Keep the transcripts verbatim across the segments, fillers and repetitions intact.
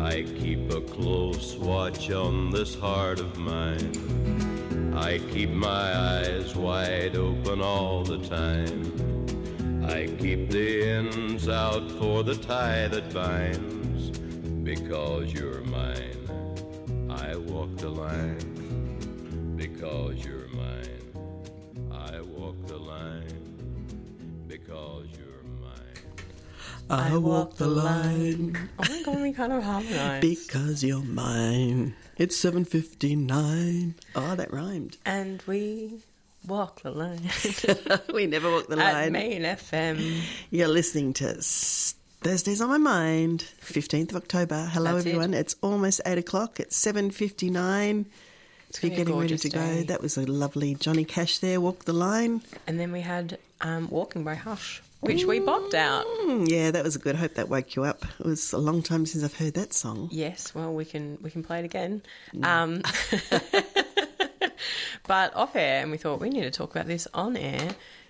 I keep a close watch on this heart of mine. I keep my eyes wide open all the time. I keep the ends out for the tie that binds. Because you're mine, I walk the line. Because you're mine, I walk the line. Because you're mine, I walk the line. Oh my God, we kind of harmonise. Because you're mine. It's seven fifty-nine. Oh, that rhymed. And we walk the line. We never walk the At line. Main F M. You're listening to Thursdays on My Mind, fifteenth of October. Hello, That's everyone. it. It's almost eight o'clock. It's seven fifty-nine. It's You're gonna be a getting ready gorgeous to day. go. That was a lovely Johnny Cash there, Walk the Line. And then we had um, Walking by Hush, which we bopped out. Mm, yeah, that was a good. Hope that woke you up. It was a long time since I've heard that song. Yes, well, we can we can play it again. Um, but off air, and we thought we need to talk about this on air,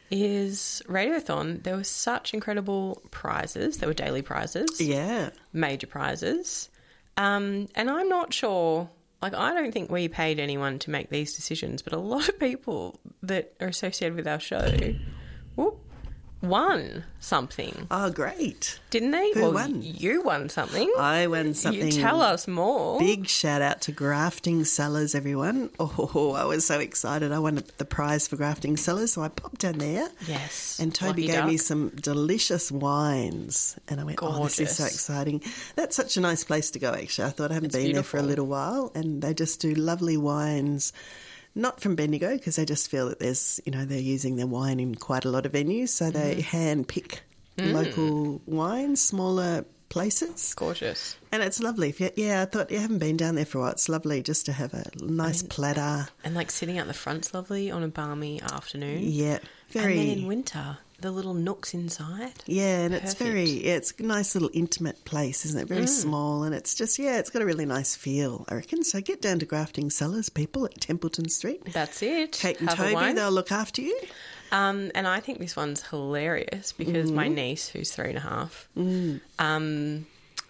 is Radiothon. There were such incredible prizes. There were daily prizes, Yeah. major prizes. Um, and I'm not sure, like, I don't think we paid anyone to make these decisions, but a lot of people that are associated with our show whoop, won something, Oh, great. didn't they? Who well, won? You won something. I won something. You tell us more. Big shout out to Grafting Cellars, everyone. Oh, I was so excited. I won the prize for Grafting Cellars, so I popped down there. Yes. And Toby Lucky gave me duck. some delicious wines. And I went, oh, this is so Gorgeous. exciting. That's such a nice place to go, actually. I thought I haven't It's been there for a beautiful. little while. And they just do lovely wines. Not from Bendigo, because they just feel that there's, you know, they're using their wine in quite a lot of venues. So they hand pick local wines, smaller places. Gorgeous. And it's lovely. If you, yeah, I thought you haven't been down there for a while. It's lovely just to have a nice platter. And like sitting out the front's lovely on a balmy afternoon. Yeah, very. And then in winter, the little nooks inside. Yeah, and it's Perfect. very, yeah, it's a nice little intimate place, isn't it? Very Mm. small, and it's just, yeah, it's got a really nice feel, I reckon. So get down to Grafting Cellars, people, at Templeton Street. That's it. Kate and Have a Toby, wine. they'll look after you. Um, and I think this one's hilarious because my niece, who's three and a half, um,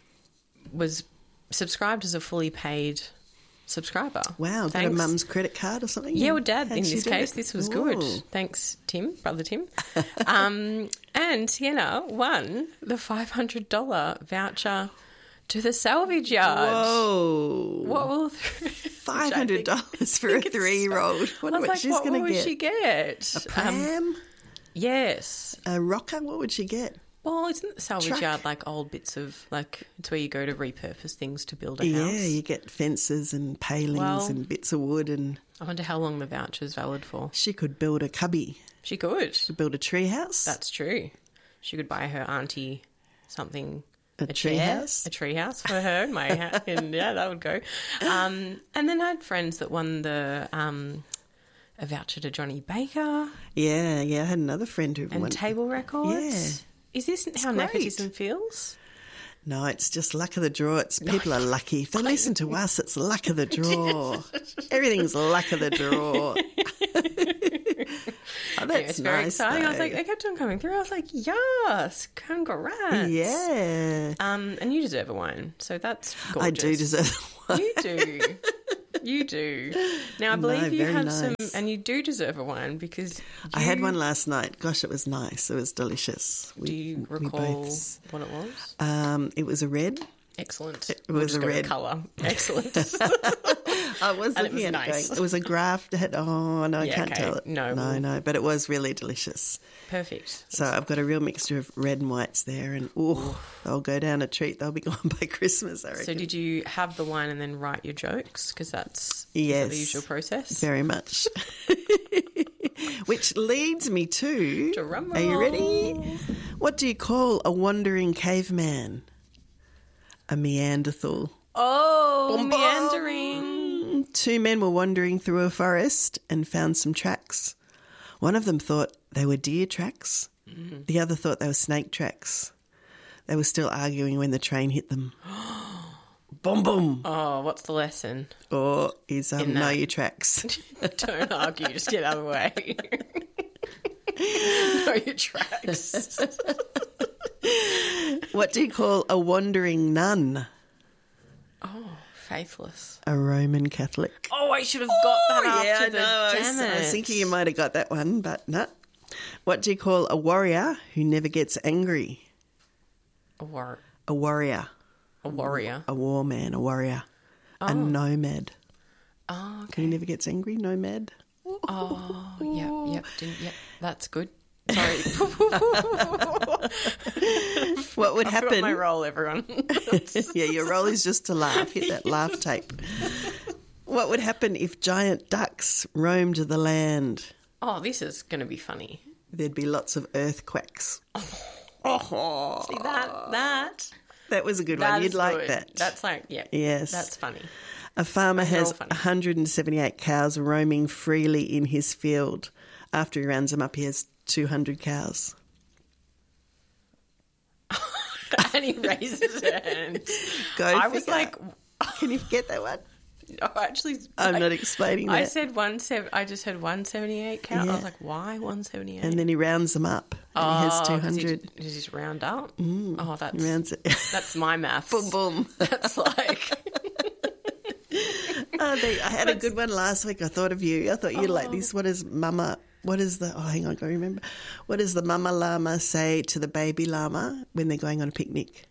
was subscribed as a fully paid subscriber. Wow, got a Thanks. mum's credit card or something? Yeah, or dad How'd in she this do case. it? This was Ooh. good. Thanks, Tim, brother Tim. um, and Sienna won the five hundred dollars voucher to the salvage yard. Whoa. What will five hundred dollars for a three-year-old. I Wonder was what like, she's what, going what to would get. she get? A pram? Um, yes. a rocker? What would she get? Well, isn't the salvage Truck. yard like old bits of, like, it's where you go to repurpose things to build a Yeah, house? you get fences and palings Well- and bits of wood, and I wonder how long the voucher's valid for. she could build a cubby, She could. build a tree house. That's true. She could buy her auntie something. A tree chair, house? A tree house for her in my house. And yeah, that would go. Um, and then I had friends that won the um, a voucher to Johnny Baker Yeah, yeah. I had another friend who and went. Table Records. Yeah. Is this how great. nepotism feels? No, it's just luck of the draw. It's people are lucky. If they listen to us, it's luck of the draw. Everything's luck of the draw. Oh, that's Yeah, it's very nice, exciting. I was though. like, they kept on coming through. I was like, yes, congrats. yeah, Um, and you deserve a wine, so that's gorgeous. I do deserve one. You do. You do. Now, I believe No, you very had nice. some, and you do deserve a wine because I had you- one last night. Gosh, it was nice. It was delicious. We, Do you we recall both- what it was? Um, it was a red. Excellent. It was a red colour. Excellent. I was And it looking was at nice. it going, it was a graft. It had, oh, no, I Yeah, can't okay. tell it. No, no, we'll- no. But it was really delicious. Perfect. So I've got a real mixture of red and whites there, and oh, they'll go down a treat. They'll be gone by Christmas, I reckon. So did you have the wine and then write your jokes? Because that's is that Yes. the usual process. Very much. Which leads me to, Drum are you roll. ready? What do you call a wandering caveman? A Neanderthal. Oh, Bum, bum. meandering. Two men were wandering through a forest and found some tracks. One of them thought they were deer tracks. Mm-hmm. The other thought they were snake tracks. They were still arguing when the train hit them. Boom, boom. Oh, what's the lesson? Or is um, In know that. your tracks. Don't argue, just get out of the way. Know your tracks. What do you call a wandering nun? Faithless. A Roman Catholic. Oh, I should have got that Oh, after yeah, I the know. I damn was, I was it. thinking you might have got that one, but no. What do you call a warrior who never gets angry? A, war- A warrior. a warrior. A war man, a warrior. A nomad. Oh, Who okay. never gets angry? Nomad. Oh, yep, yep, didn't, yep. That's good. Sorry. What would I forgot happen? my role, everyone. Yeah, your role is just to laugh. Hit that laugh tape. What would happen if giant ducks roamed the land? Oh, this is going to be funny. There'd be lots of earthquakes. Oh, see that? That. That was a good That one. You'd is like good. that. That's like, yeah. Yes. That's funny. A farmer They're all has funny. one hundred seventy-eight cows roaming freely in his field. After he rounds them up, he has two hundred cows. And he raises her hand. Go I was figure. like, Can you get that one? oh, actually, I'm like, not explaining I that. said one seven. I just heard one seventy eight count. I Yeah. was like, why one seventy eight? And then he rounds them up. And he has two hundred. Does he just round up? Oh, that's He rounds it. that's my maths. boom, boom. That's like Oh, they, I had a good one last week. I thought of you. I thought you'd like this. What is mama? What is the? Oh, hang on, I can't remember. What does the mama llama say to the baby llama when they're going on a picnic?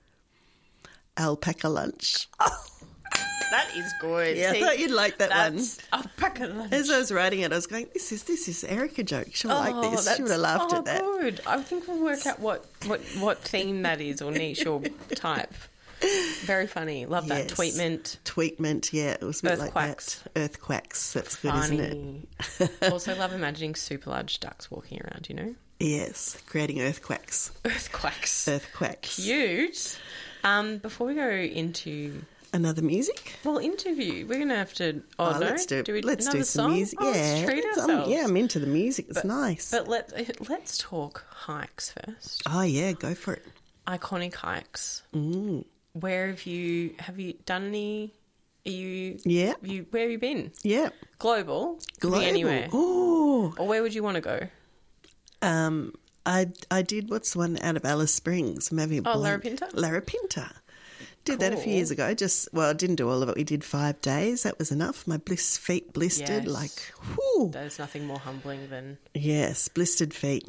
Alpaca lunch. that is good. Yeah, See, I thought you'd like that one. that's alpaca lunch. As I was writing it, I was going, "This is this is Erica joke. She'll like this. She that's- would have laughed oh, at that." Good. I think we'll work out what, what, what theme that is or niche or type. Very funny. Love that. Yes. Tweetment. Tweetment, yeah, it was a bit like Earthquacks. that. Earthquacks. That's good, isn't it? Funny. Also love imagining super large ducks walking around, you know? Yes, creating earthquacks. Earthquacks. Earthquacks. Cute. Um, before we go into, Another music? well, interview, we're going to have to, oh, no? let's do, we, let's another do some song? music. Oh, yeah, let's treat let's- I'm- ourselves. yeah, I'm into the music. It's nice. But let, let's talk hikes first. oh yeah, go for it. Iconic hikes. Mm. Where have you, have you done any, are you, Yeah, have you, where have you been? yeah. Global? Could Global. be anywhere. Oh, Or where would you want to go? um, I I did what's the one out of Alice Springs? I'm having a Oh, blank. Larapinta? Larapinta. Did that a few Cool. years ago. Just well, I didn't do all of it. We did five days. That was enough. My bliss feet blistered Yes. like, whoo. There's nothing more humbling than, Yes, blistered feet.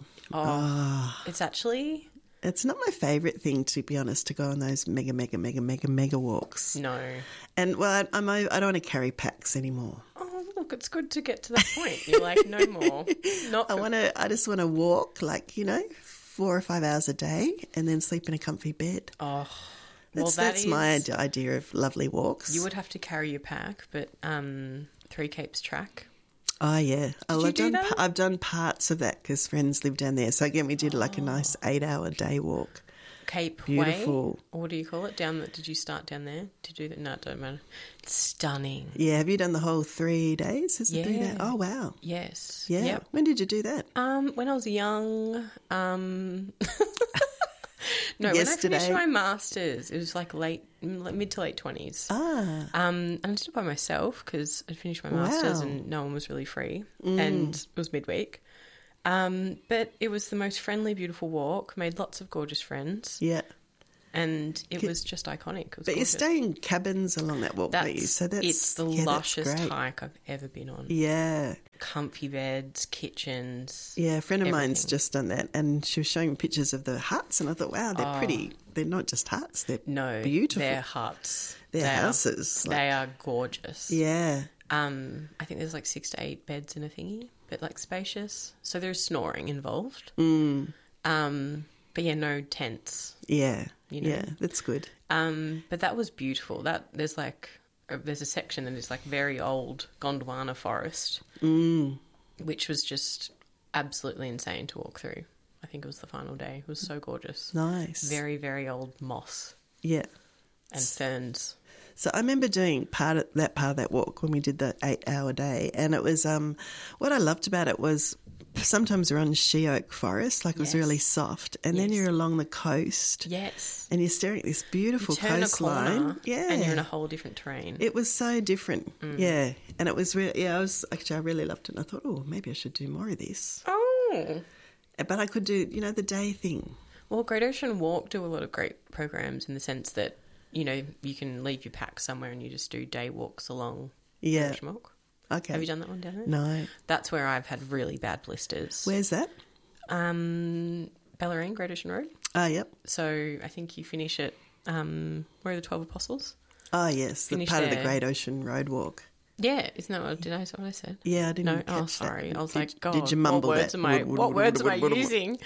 oh, it's actually, It's not my favourite thing, to be honest, to go on those mega, mega, mega, mega, mega walks. no. And well, I, I'm, I don't want to carry packs anymore. Oh, look, it's good to get to that point. You're like, no more. Not I for want to. I just want to walk, like you know, four or five hours a day, and then sleep in a comfy bed. Oh, That's, well, that that's my is- ide- idea of lovely walks. You would have to carry your pack, but um, Three Capes track. Oh yeah, I've you do done. that? pa- I've done parts of that because friends live down there. So again, we did like a nice eight-hour day walk. Cape Beautiful. Way, or what do you call it? Down. The, did you start down there? Did you do that? No, it don't matter. It's stunning. Yeah, have you done the whole three days? Is it three Yeah. days? Oh wow. Yes. Yeah. Yep. When did you do that? Um, when I was young, um, no, when I Yesterday. finished my masters, it was like late, mid to late twenties. Ah, Um, and I did it by myself because I'd finished my masters Wow. and no one was really free, and it was midweek. Um, but it was the most friendly, beautiful walk. Made lots of gorgeous friends, yeah. and it was just iconic. It was But you gorgeous. stay in cabins along that walk, don't you? That's, So that's it's the yeah, that's lushest great. hike I've ever been on. Yeah, Comfy beds, kitchens. yeah. A friend of mine's Everything. just done that, and she was showing me pictures of the huts, and I thought, wow, they're pretty. They're not just huts; they're No, beautiful. they're huts. They're They are- houses. like- they are gorgeous. yeah, Um, I think there's like six to eight beds in a thingy, but like spacious. So there's snoring involved. Mm. Um, but yeah, no tents. yeah, You know. yeah. That's good. Um, but that was beautiful. That there's like uh, there's a section that is like very old Gondwana forest, Mm. which was just absolutely insane to walk through. I think it was the final day. It was so gorgeous. Nice. Very very old moss Yeah. and ferns. So I remember doing part of that part of that walk when we did the eight-hour day, and it was um, what I loved about it was sometimes we're on she oak forest, like it was Yes. really soft, and then Yes. you're along the coast, Yes. and you're staring at this beautiful You turn a coastline. corner Yeah, and you're in a whole different terrain. it was so different. Mm. Yeah, and it was really yeah. I was actually I really loved it. And I thought, oh, maybe I should do more of this, Oh. but I could do you know the day thing. Well, Great Ocean Walk do a lot of great programs in the sense that you know, you can leave your pack somewhere and you just do day walks along Yeah. Schmock. Okay. Have you done that one down there? No. That's where I've had really bad blisters. Where's that? Um, Bellarine, Great Ocean Road. Ah, yep. So I think you finish at, um, where are the twelve Apostles? Oh, yes, the Finish part of the there. Great Ocean Road Walk. Yeah, isn't that what, did I, is that what I said? Yeah, I didn't No, catch oh, that. sorry. I was Did- like, God, did you mumble what words that? am I, Wood, wood, what wood, words wood, am I wood, wood, wood. using?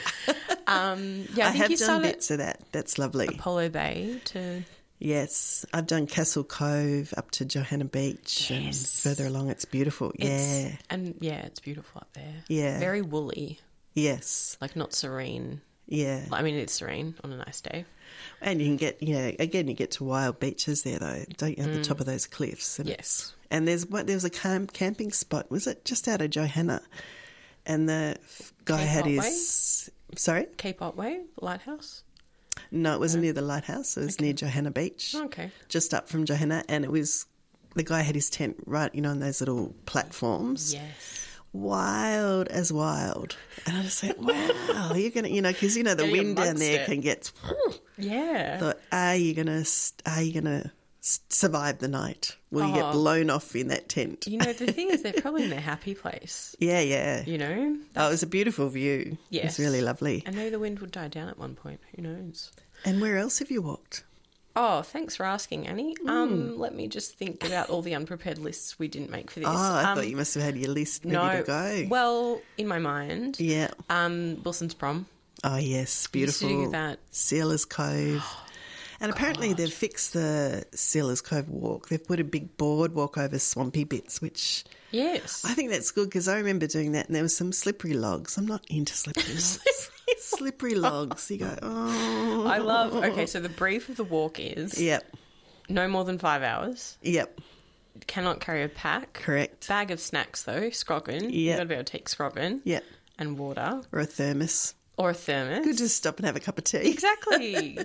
um, yeah, I, I think have you done started bits of that. That's lovely. Apollo Bay to... Yes, I've done Castle Cove up to Johanna Beach Yes. and further along. It's beautiful. It's, yeah. And yeah, it's beautiful up there. Yeah. Very woolly, Yes. like not serene. Yeah. I mean, it's serene on a nice day. And you can get, you know, again, you get to wild beaches there, though, don't you, at the top of those cliffs? And Yes. it's- And there's what there was a camp, camping spot, was it just out of Johanna? And the f- guy Cape had Otway? his. Sorry? Cape Otway, Lighthouse. No, it wasn't near the lighthouse. It was near Johanna Beach. Okay. Just up from Johanna. And it was, the guy had his tent right, you know, on those little platforms. Yes. Wild as wild. And I just went, wow, you're going to, you know, because, you know, the Getting wind down amongst there it. can get. Yeah. Thought, are you going to, are you going to survive the night? Will you get Oh. blown off in that tent? You know, the thing is, they're probably in their happy place. Yeah, yeah. You know? Oh, it was a beautiful view. It Yes. was really lovely. And maybe the wind would die down at one point. Who knows? And where else have you walked? Oh, thanks for asking, Annie. Um, let me just think about all the unprepared lists we didn't make for this. Oh, I um, thought you must have had your list ready no. to go. Well, in my mind, Yeah. um, Wilson's Prom. Oh, yes. Beautiful. Used to do that. Sealers Cove. And apparently they've fixed the Sealers Cove walk. They've put a big boardwalk over swampy bits, which Yes. I think that's good because I remember doing that and there was some slippery logs. I'm not into slippery logs. Slippery logs. You go, oh. I love. Okay, so the brief of the walk is Yep. no more than five hours. Yep. Cannot carry a pack. Correct. Bag of snacks though, scroggin. Yep. You've got to be able to take scroggin. Yep. And water Or a thermos. or a thermos. Could just stop and have a cup of tea. Exactly.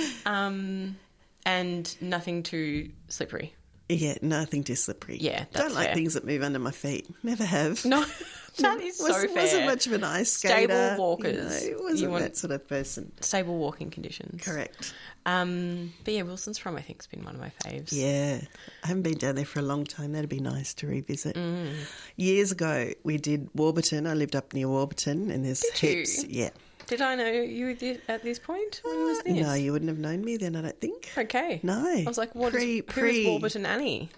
um, and nothing too slippery. Yeah, nothing too slippery. Yeah, that's Don't like fair. things that move under my feet. Never have. No, that is so wasn't, fair. wasn't much of an ice Stable skater. walkers. You know, You wasn't want- that sort of person. Stable walking conditions. Correct. Um, but yeah, Wilson's Prom I think has been one of my faves. Yeah. I haven't been down there for a long time. That'd be nice to revisit. Mm. Years ago, we did Warburton. I lived up near Warburton and there's Did you? heaps. Yeah. Did I know you thi- at this point? When was this? No, you wouldn't have known me then, I don't think. Okay. No. I was like, what Pre- is, who pre- is Warburton Annie?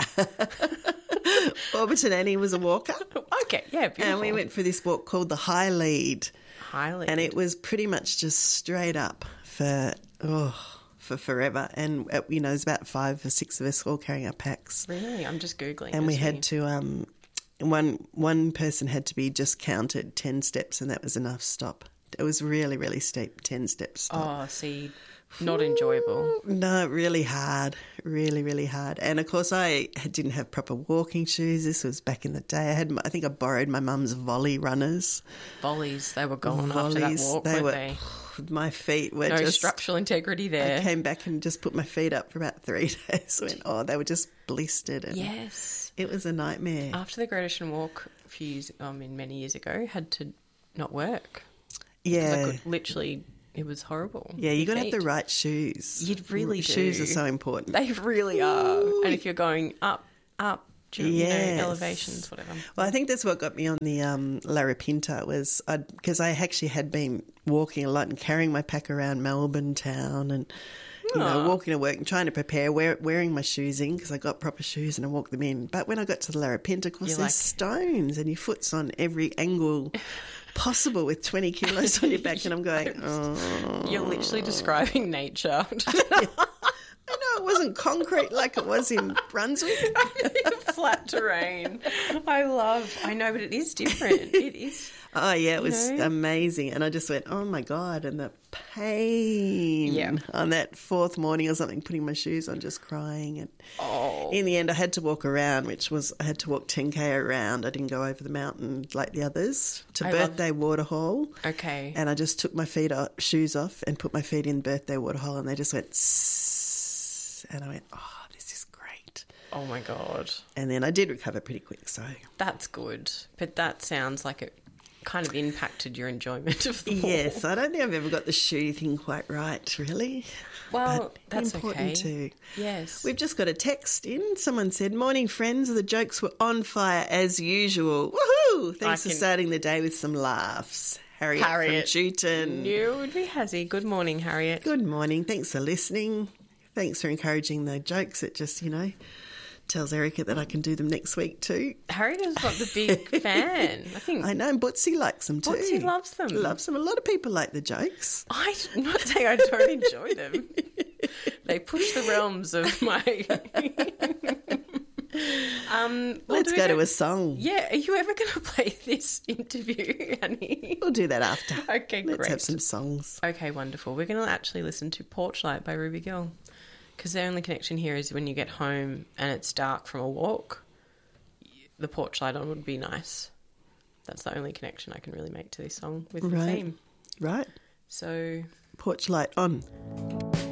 Warburton Annie was a walker. Okay, yeah, beautiful. And we went for this walk called the High Lead. Highly. And it was pretty much just straight up for, oh, for forever. And, uh, you know, there's about five or six of us all carrying our packs. Really? I'm just Googling. And we as had to, um, one one person had to be just counted ten steps and that was enough stop. It was really, really steep, ten steps stop. Oh, see, not enjoyable. No, really hard, really, really hard. And of course, I had- didn't have proper walking shoes. This was back in the day. I had, my, I think, I borrowed my mum's volley runners. Volleys, they were gone after that Volleys, walk, they weren't were. they? My feet were No just. structural integrity I there. came back and just put my feet up for about three days. Went, oh, they were just blistered, and Yes. it was a nightmare. After the Great Ocean Walk a few years, I mean, many years ago, had to not work. 'Cause I yeah, could literally, it was horrible. yeah. You Your got to have the feet. right shoes. You really Shoes do. are so important. They really are. And if you're going up, up, during, you Yes. know, elevations, whatever. Well, I think that's what got me on the um, Larapinta was because I actually had been walking a lot and carrying my pack around Melbourne town and, you know, Aw. walking to work and trying to prepare, wear, wearing my shoes in because I got proper shoes and I walked them in. But when I got to the Larapinta, of course, You're there's like- stones and your foot's on every angle possible with twenty kilos on your back and I'm going, oh. You're literally describing nature. I know it wasn't concrete like it was in Brunswick. Flat terrain. I love, I know, but it is different. It is. Oh, yeah, it was know? amazing. And I just went, oh, my God. And the pain Yeah. on that fourth morning or something, putting my shoes on, just crying. And Oh. in the end, I had to walk around, which was, I had to walk ten K around. I didn't go over the mountain like the others to I love- Birthday Waterhole. Okay. And I just took my feet off, shoes off and put my feet in Birthday Waterhole and they just went, sss. And I went, oh, this is great. Oh my God. And then I did recover pretty quick, so. That's good. But that sounds like it kind of impacted your enjoyment of the wall. Yes, I don't think I've ever got the shoe thing quite right, really. Well, but that's important okay. too. Yes. We've just got a text in. Someone said, "Morning, friends. The jokes were on fire as usual. Woohoo! Thanks I for can- starting the day with some laughs." Harriet, Harriet. from Chewton. You would be Hazzy. Good morning, Harriet. Good morning. Thanks for listening. Thanks for encouraging the jokes. It just, you know, tells Erica that I can do them next week too. Harriet is not the big fan. I think I know, and Bootsy likes them too. Bootsy loves them. Loves them. A lot of people like the jokes. I'm not saying I don't enjoy them. They push the realms of my... um, well, Let's do we go to a song. Yeah, are you ever going to play this interview, honey? We'll do that after. Okay, Let's great. have some songs. Okay, wonderful. We're going to actually listen to Porchlight by Ruby Gill, because the only connection here is when you get home and it's dark from a walk, the porch light on would be nice. That's the only connection I can really make to this song with the Right. theme. Right. So, Porch light on.